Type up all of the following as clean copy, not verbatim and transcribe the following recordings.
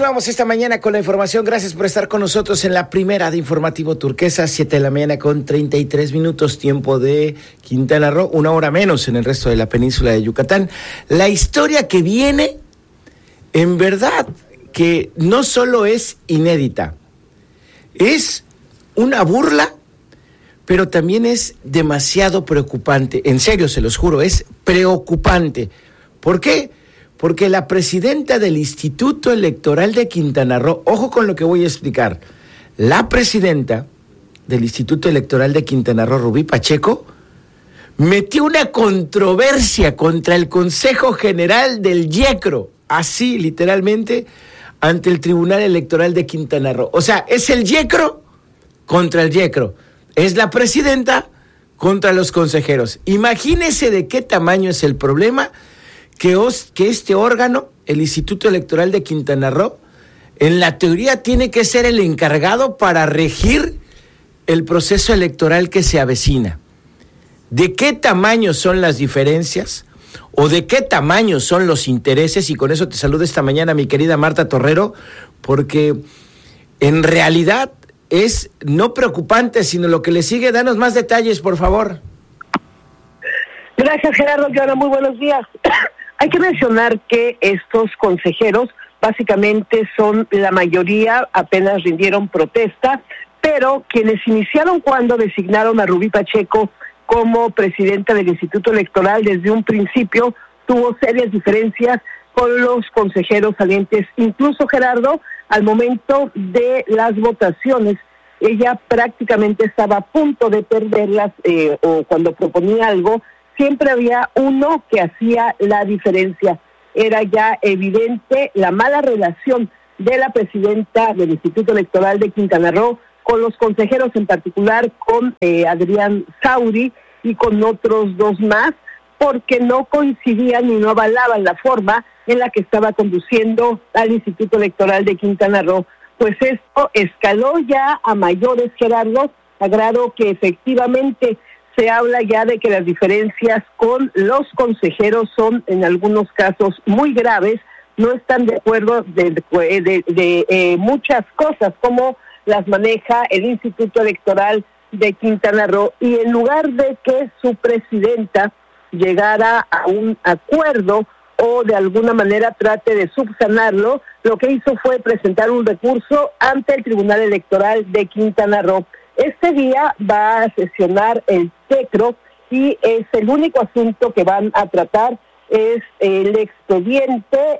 Continuamos esta mañana con la información. Gracias por estar con nosotros en la primera de Informativo Turquesa, 7 de la mañana con 33 minutos, tiempo de Quintana Roo, 1 hora menos en el resto de la península de Yucatán. La historia que viene, en verdad, que no solo es inédita, es una burla, pero también es demasiado preocupante. En serio, se los juro, es preocupante. ¿Por qué? Porque la presidenta del Instituto Electoral de Quintana Roo, ojo con lo que voy a explicar, la presidenta del Instituto Electoral de Quintana Roo, Rubí Pacheco, metió una controversia contra el Consejo General del YECRO, así literalmente, ante el Tribunal Electoral de Quintana Roo. O sea, es el YECRO contra el YECRO, es la presidenta contra los consejeros. Imagínese de qué tamaño es el problema que este órgano, el Instituto Electoral de Quintana Roo, en la teoría tiene que ser el encargado para regir el proceso electoral que se avecina. ¿De qué tamaño son las diferencias? ¿O de qué tamaño son los intereses? Y con eso te saludo esta mañana, mi querida Marta Torrero, porque en realidad es no preocupante, sino lo que le sigue. Danos más detalles, por favor. Gracias, Gerardo. Joana, muy buenos días. Hay que mencionar que estos consejeros básicamente son la mayoría, apenas rindieron protesta, pero quienes iniciaron cuando designaron a Rubí Pacheco como presidenta del Instituto Electoral desde un principio tuvo serias diferencias con los consejeros salientes. Incluso, Gerardo, al momento de las votaciones, ella prácticamente estaba a punto de perderlas o cuando proponía algo, siempre había uno que hacía la diferencia. Era ya evidente la mala relación de la presidenta del Instituto Electoral de Quintana Roo con los consejeros, en particular con Adrián Sauri y con otros dos más, porque no coincidían y no avalaban la forma en la que estaba conduciendo al Instituto Electoral de Quintana Roo. Pues esto escaló ya a mayores, Gerardo, a grado que efectivamente se habla ya de que las diferencias con los consejeros son en algunos casos muy graves, no están de acuerdo de muchas cosas, como las maneja el Instituto Electoral de Quintana Roo, y en lugar de que su presidenta llegara a un acuerdo o de alguna manera trate de subsanarlo, lo que hizo fue presentar un recurso ante el Tribunal Electoral de Quintana Roo. Este día va a sesionar el YECRO y es el único asunto que van a tratar, es el expediente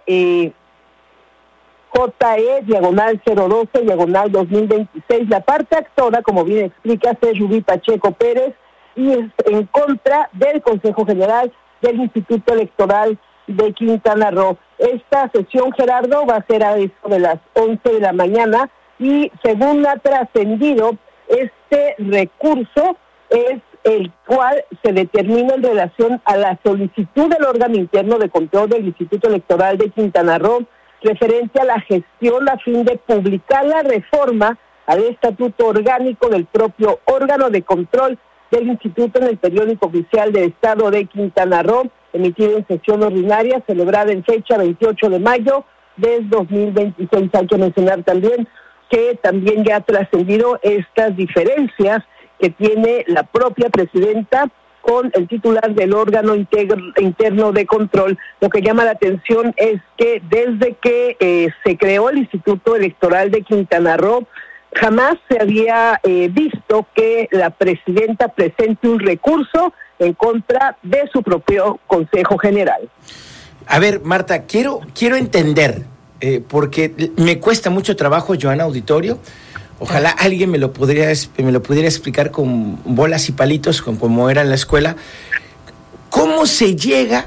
JE/012/2026. La parte actora, como bien explicas, es Rubí Pacheco Pérez y es en contra del Consejo General del Instituto Electoral de Quintana Roo. Esta sesión, Gerardo, va a ser a eso de las 11 de la mañana y según ha trascendido, este recurso es el cual se determina en relación a la solicitud del órgano interno de control del Instituto Electoral de Quintana Roo referente a la gestión a fin de publicar la reforma al estatuto orgánico del propio órgano de control del instituto en el periódico oficial del Estado de Quintana Roo, emitido en sesión ordinaria, celebrada en fecha 28 de mayo del 2026. Hay que mencionar también que también ya ha trascendido estas diferencias que tiene la propia presidenta con el titular del órgano interno de control. Lo que llama la atención es que desde que se creó el Instituto Electoral de Quintana Roo, jamás se había visto que la presidenta presente un recurso en contra de su propio Consejo General. A ver, Marta, quiero entender, porque me cuesta mucho trabajo, Joana, auditorio. Ojalá alguien me lo pudiera explicar con bolas y palitos, como era en la escuela. ¿Cómo se llega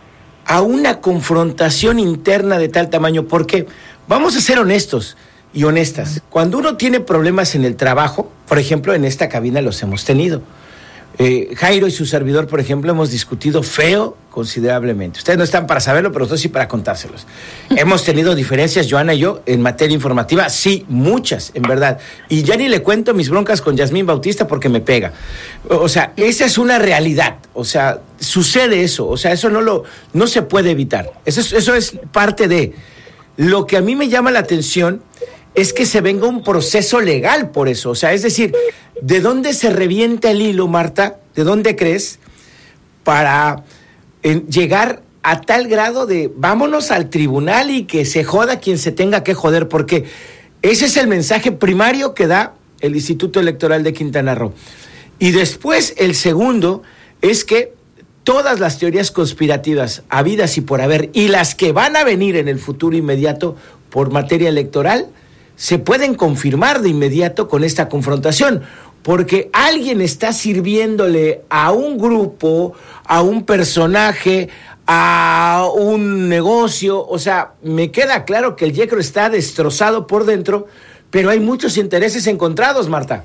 a una confrontación interna de tal tamaño? Porque vamos a ser honestos y honestas. Cuando uno tiene problemas en el trabajo, por ejemplo, en esta cabina los hemos tenido. Jairo y su servidor, por ejemplo, hemos discutido feo considerablemente. Ustedes no están para saberlo, pero nosotros sí para contárselos. Hemos tenido diferencias, Joana y yo, en materia informativa, sí, muchas, en verdad. Y ya ni le cuento mis broncas con Yasmín Bautista porque me pega. O sea, esa es una realidad. O sea, sucede eso. O sea, eso no se puede evitar. Eso es parte de... Lo que a mí me llama la atención es que se venga un proceso legal por eso. O sea, es decir, ¿de dónde se revienta el hilo, Marta? ¿De dónde crees? Para llegar a tal grado de vámonos al tribunal y que se joda quien se tenga que joder, porque ese es el mensaje primario que da el Instituto Electoral de Quintana Roo. Y después el segundo es que todas las teorías conspirativas habidas y por haber, y las que van a venir en el futuro inmediato por materia electoral, se pueden confirmar de inmediato con esta confrontación, porque alguien está sirviéndole a un grupo, a un personaje, a un negocio. O sea, me queda claro que el YECRO está destrozado por dentro, pero hay muchos intereses encontrados, Marta.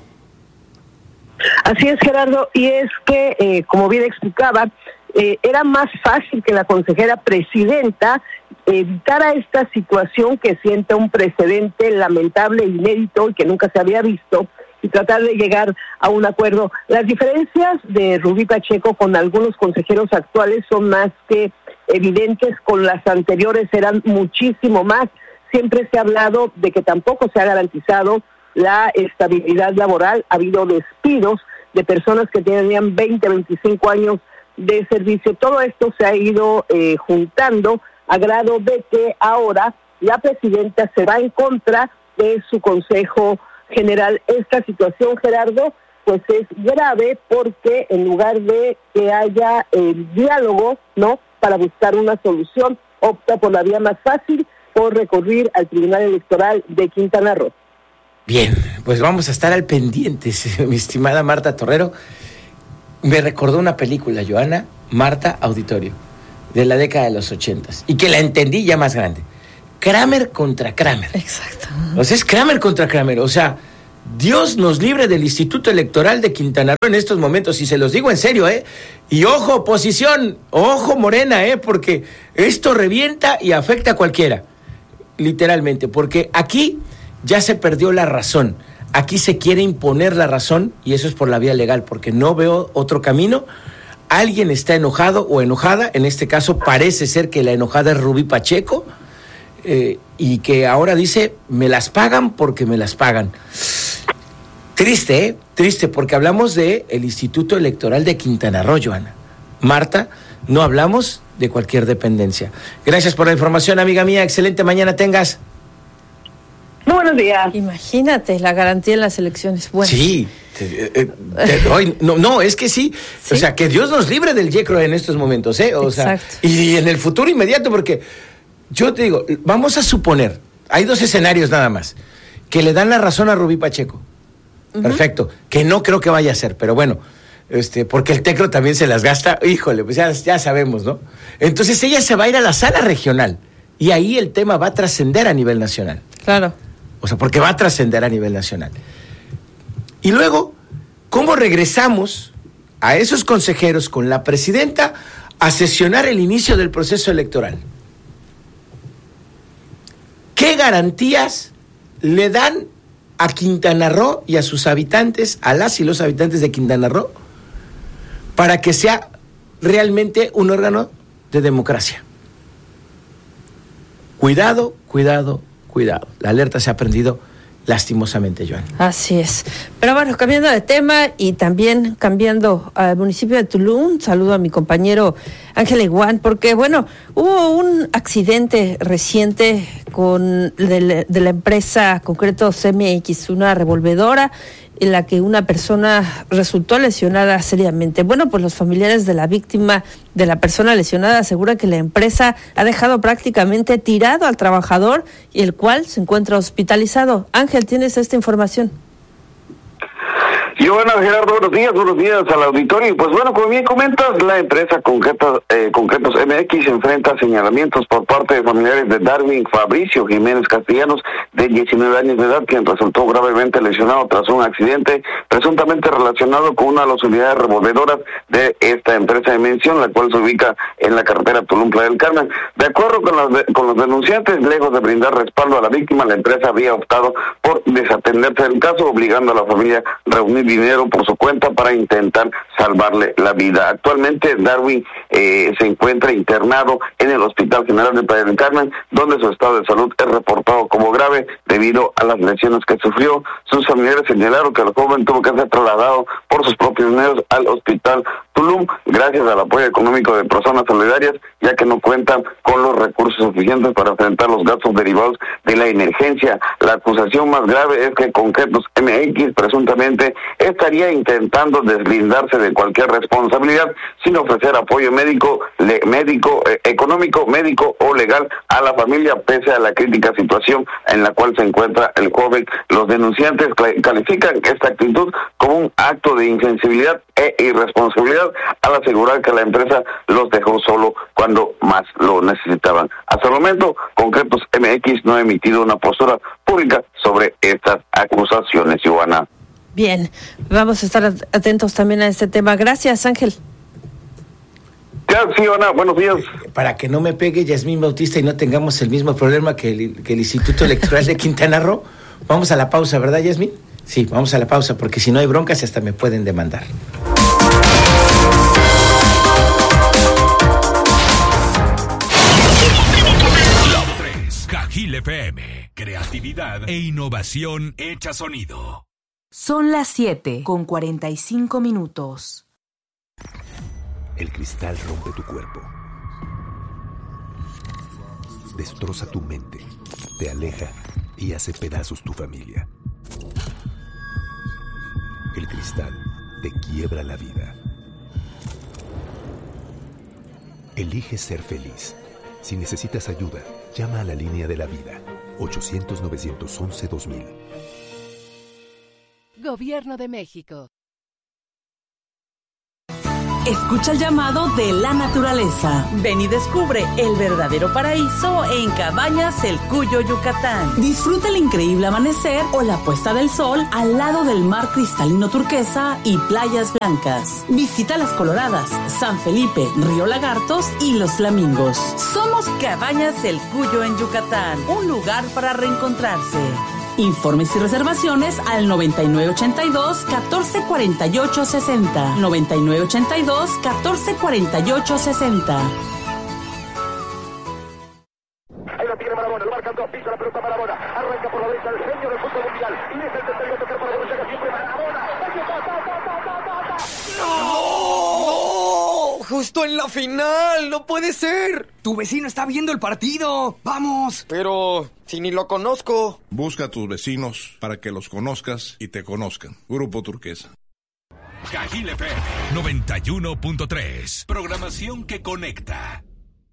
Así es, Gerardo, y es que, como bien explicaba, era más fácil que la consejera presidenta evitara esta situación que sienta un precedente lamentable, inédito y que nunca se había visto, y tratar de llegar a un acuerdo. Las diferencias de Rubí Pacheco con algunos consejeros actuales son más que evidentes, con las anteriores eran muchísimo más. Siempre se ha hablado de que tampoco se ha garantizado la estabilidad laboral. Ha habido despidos de personas que tenían 20, 25 años de servicio. Todo esto se ha ido juntando a grado de que ahora la presidenta se va en contra de su Consejo General. Esta situación, Gerardo, pues es grave porque en lugar de que haya el diálogo, ¿no?, para buscar una solución, opta por la vía más fácil, por recurrir al Tribunal Electoral de Quintana Roo. Bien, pues vamos a estar al pendiente, mi estimada Marta Torrero. Me recordó una película, Joana, Marta Auditorio, de la década de los 80s, y que la entendí ya más grande. Kramer contra Kramer. Exacto. O sea, es Kramer contra Kramer. O sea, Dios nos libre del Instituto Electoral de Quintana Roo en estos momentos, y se los digo en serio, Y ojo, oposición, ojo, Morena, porque esto revienta y afecta a cualquiera, literalmente, porque aquí ya se perdió la razón. Aquí se quiere imponer la razón, y eso es por la vía legal, porque no veo otro camino. Alguien está enojado o enojada, en este caso parece ser que la enojada es Rubí Pacheco, y que ahora dice, me las pagan porque me las pagan. Triste, triste, porque hablamos de el Instituto Electoral de Quintana Roo, Joana. Marta, no hablamos de cualquier dependencia. Gracias por la información, amiga mía. Excelente mañana tengas. Muy buenos días. Imagínate la garantía en las elecciones. Bueno. Sí, no, es que sí. O sea, que Dios nos libre del YECRO en estos momentos, O sea, y en el futuro inmediato, porque yo te digo, vamos a suponer, hay dos escenarios nada más, que le dan la razón a Rubí Pacheco. Uh-huh. Perfecto, que no creo que vaya a ser, pero bueno, porque el TECRO también se las gasta, híjole, pues ya sabemos, ¿no? Entonces ella se va a ir a la sala regional, y ahí el tema va a trascender a nivel nacional. Claro. O sea, porque va a trascender a nivel nacional. Y luego, ¿cómo regresamos a esos consejeros con la presidenta a sesionar el inicio del proceso electoral? ¿Qué garantías le dan a Quintana Roo y a sus habitantes, a las y los habitantes de Quintana Roo, para que sea realmente un órgano de democracia? Cuidado, cuidado, cuidado. La alerta se ha prendido lastimosamente, Joan. Así es. Pero bueno, cambiando de tema y también cambiando al municipio de Tulum, saludo a mi compañero Ángel Iguán, porque bueno, hubo un accidente reciente de la empresa Concretos MX, una revolvedora, en la que una persona resultó lesionada seriamente. Bueno, pues los familiares de la víctima, de la persona lesionada, aseguran que la empresa ha dejado prácticamente tirado al trabajador, y el cual se encuentra hospitalizado. Ángel, ¿tienes esta información? Y bueno, Gerardo, buenos días al auditorio. Y pues bueno, como bien comentas, la empresa Concretos MX enfrenta señalamientos por parte de familiares de Darwin Fabricio Jiménez Castellanos, de 19 años de edad, quien resultó gravemente lesionado tras un accidente presuntamente relacionado con una de las unidades revolvedoras de esta empresa de mención, la cual se ubica en la carretera Tulum-Playa del Carmen. De acuerdo con los denunciantes, lejos de brindar respaldo a la víctima, la empresa había optado por desatenderse del caso, obligando a la familia a reunirse el dinero por su cuenta para intentar salvarle la vida. Actualmente Darwin se encuentra internado en el Hospital General de Playa del Carmen, donde su estado de salud es reportado como grave debido a las lesiones que sufrió. Sus familiares señalaron que el joven tuvo que ser trasladado por sus propios medios al Hospital Tulum, gracias al apoyo económico de personas solidarias, ya que no cuentan con los recursos suficientes para enfrentar los gastos derivados de la emergencia. La acusación más grave es que Concretos MX presuntamente estaría intentando deslindarse de cualquier responsabilidad sin ofrecer apoyo económico, médico o legal a la familia, pese a la crítica situación en la cual se encuentra el joven. Los denunciantes califican esta actitud como un acto de insensibilidad e irresponsabilidad al asegurar que la empresa los dejó solo cuando más lo necesitaban. Hasta el momento, Concretos MX no ha emitido una postura pública sobre estas acusaciones, Giovanna. Bien, vamos a estar atentos también a este tema. Gracias, Ángel. Sí, Giovanna, buenos días. Para que no me pegue Yasmín Bautista y no tengamos el mismo problema que el Instituto Electoral de Quintana Roo, vamos a la pausa, ¿verdad, Yasmín? Sí, vamos a la pausa, porque si no hay broncas hasta me pueden demandar. Cajil FM, creatividad e innovación hecha sonido. Son las 7:45. El cristal rompe tu cuerpo, destroza tu mente, te aleja y hace pedazos tu familia. El cristal te quiebra la vida. Elige ser feliz. Si necesitas ayuda, llama a la línea de la vida, 800-911-2000. Gobierno de México. Escucha el llamado de la naturaleza. Ven y descubre el verdadero paraíso en Cabañas El Cuyo, Yucatán. Disfruta el increíble amanecer o la puesta del sol al lado del mar cristalino turquesa y playas blancas. Visita Las Coloradas, San Felipe, Río Lagartos y Los Flamingos. Somos Cabañas El Cuyo en Yucatán, un lugar para reencontrarse. Informes y reservaciones al 9982-1448-60. 9982-1448-60. Ahí lo tiene Marabona, lo marcan dos, pisa la pelota Marabona, arranca por la derecha el genio del fútbol mundial, y es el tercero a tocar para la llega siempre Marabona. ¡No! ¡Justo en la final! ¡No puede ser! Tu vecino está viendo el partido. ¡Vamos! Pero si ni lo conozco. Busca a tus vecinos para que los conozcas y te conozcan. Grupo Turquesa. Cajil FM 91.3. Programación que conecta.